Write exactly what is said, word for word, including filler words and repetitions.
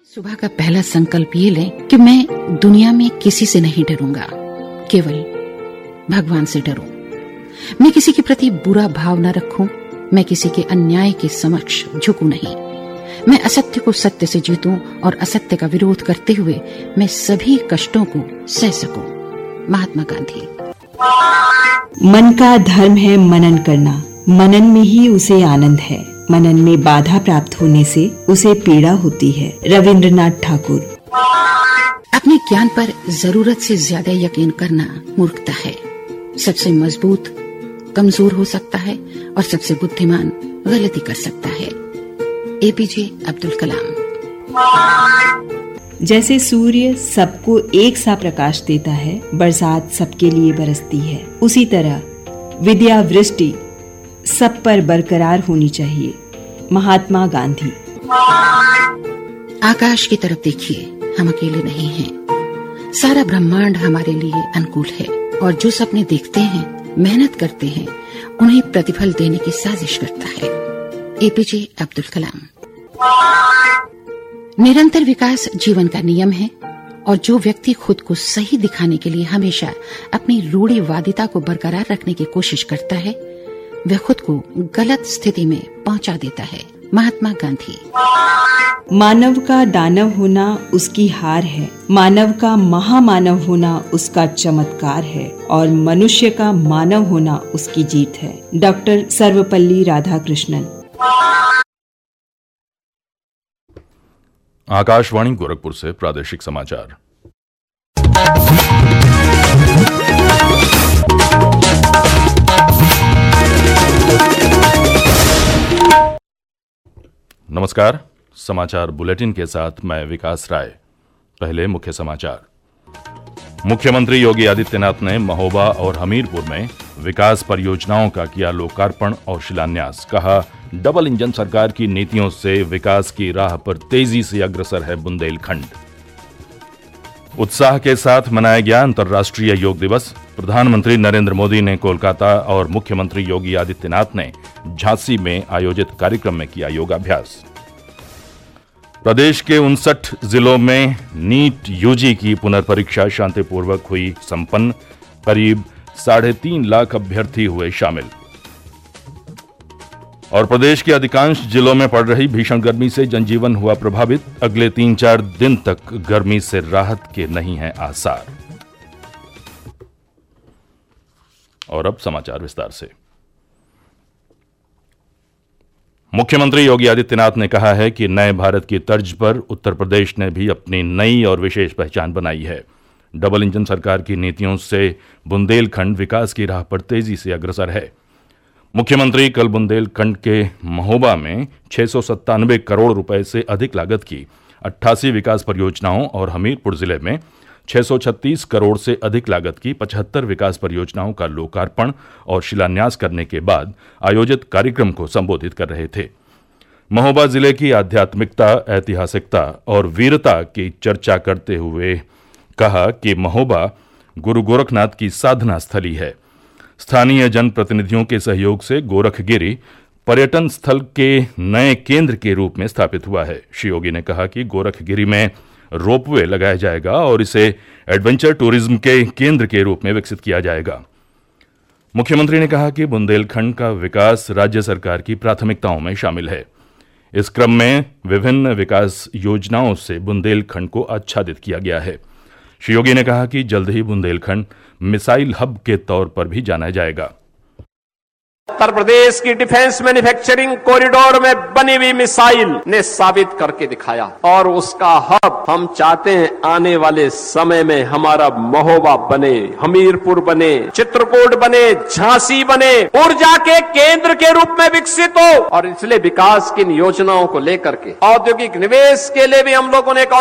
सुबह का पहला संकल्प ये लें कि मैं दुनिया में किसी से नहीं डरूंगा, केवल भगवान से डरूं। मैं किसी के प्रति बुरा भाव न रखूं, मैं किसी के अन्याय के समक्ष झुकूं नहीं। मैं असत्य को सत्य से जीतूं और असत्य का विरोध करते हुए मैं सभी कष्टों को सह सकूं। महात्मा गांधी। मन का धर्म है मनन करना, मनन में ही उसे आनंद है, मनन में बाधा प्राप्त होने से उसे पीड़ा होती है। रविंद्रनाथ ठाकुर। अपने ज्ञान पर जरूरत से ज्यादा यकीन करना मूर्खता है। सबसे मजबूत कमजोर हो सकता है और सबसे बुद्धिमान गलती कर सकता है। एपीजे अब्दुल कलाम। जैसे सूर्य सबको एक सा प्रकाश देता है, बरसात सबके लिए बरसती है, उसी तरह विद्या वृष्टि सब पर बरकरार होनी चाहिए। महात्मा गांधी। आकाश की तरफ देखिए, हम अकेले नहीं हैं। सारा ब्रह्मांड हमारे लिए अनुकूल है और जो सपने देखते हैं, मेहनत करते हैं, उन्हें प्रतिफल देने की साजिश करता है। एपीजे अब्दुल कलाम। निरंतर विकास जीवन का नियम है और जो व्यक्ति खुद को सही दिखाने के लिए हमेशा अपनी रूढ़िवादिता को बरकरार रखने की कोशिश करता है, वह खुद को गलत स्थिति में पहुंचा देता है। महात्मा गांधी। मानव का दानव होना उसकी हार है, मानव का महामानव होना उसका चमत्कार है और मनुष्य का मानव होना उसकी जीत है। डॉक्टर सर्वपल्ली राधाकृष्णन। आकाशवाणी गोरखपुर से प्रादेशिक समाचार। नमस्कार, समाचार बुलेटिन के साथ मैं विकास राय। पहले मुख्य समाचार। मुख्यमंत्री योगी आदित्यनाथ ने महोबा और हमीरपुर में विकास परियोजनाओं का किया लोकार्पण और शिलान्यास। कहा, डबल इंजन सरकार की नीतियों से विकास की राह पर तेजी से अग्रसर है बुंदेलखंड। उत्साह के साथ मनाया गया अंतर्राष्ट्रीय योग दिवस। प्रधानमंत्री नरेंद्र मोदी ने कोलकाता और मुख्यमंत्री योगी आदित्यनाथ ने झांसी में आयोजित कार्यक्रम में किया योगाभ्यास। प्रदेश के उनसठ जिलों में नीट यूजी की पुनर्परीक्षा शांतिपूर्वक हुई संपन्न। करीब साढ़े तीन लाख अभ्यर्थी हुए शामिल। और प्रदेश के अधिकांश जिलों में पड़ रही भीषण गर्मी से जनजीवन हुआ प्रभावित। अगले तीन चार दिन तक गर्मी से राहत के नहीं हैं आसार। और अब समाचार विस्तार से। मुख्यमंत्री योगी आदित्यनाथ ने कहा है कि नए भारत की तर्ज पर उत्तर प्रदेश ने भी अपनी नई और विशेष पहचान बनाई है। डबल इंजन सरकार की नीतियों से बुंदेलखंड विकास की राह पर तेजी से अग्रसर है। मुख्यमंत्री कल बुंदेलखंड के महोबा में छह सौ सत्तानवे करोड़ रुपए से अधिक लागत की अट्ठासी विकास परियोजनाओं और हमीरपुर जिले में छह सौ छत्तीस करोड़ से अधिक लागत की पचहत्तर विकास परियोजनाओं का लोकार्पण और शिलान्यास करने के बाद आयोजित कार्यक्रम को संबोधित कर रहे थे। महोबा जिले की आध्यात्मिकता, ऐतिहासिकता और वीरता की चर्चा करते हुए कहा कि महोबा गुरु गोरखनाथ की साधना स्थली है। स्थानीय जनप्रतिनिधियों के सहयोग से गोरखगिरी पर्यटन स्थल के नए केंद्र के रूप में स्थापित हुआ है। श्री योगी ने कहा कि गोरखगिरी में रोपवे लगाया जाएगा और इसे एडवेंचर टूरिज्म के केंद्र के रूप में विकसित किया जाएगा। मुख्यमंत्री ने कहा कि बुंदेलखंड का विकास राज्य सरकार की प्राथमिकताओं में शामिल है। इस क्रम में विभिन्न विकास योजनाओं से बुंदेलखंड को आच्छादित किया गया है। श्री योगी ने कहा कि जल्द ही बुंदेलखंड मिसाइल हब के तौर पर भी जाना जाएगा। उत्तर प्रदेश की डिफेंस मैन्युफैक्चरिंग कॉरिडोर में बनी हुई मिसाइल ने साबित करके दिखाया और उसका हब हम चाहते हैं आने वाले समय में हमारा महोबा बने, हमीरपुर बने, चित्रकूट बने, झांसी बने, ऊर्जा के केंद्र के रूप में विकसित हो। और इसलिए विकास की इन योजनाओं को लेकर के औद्योगिक निवेश के लिए भी हम लोगों ने एक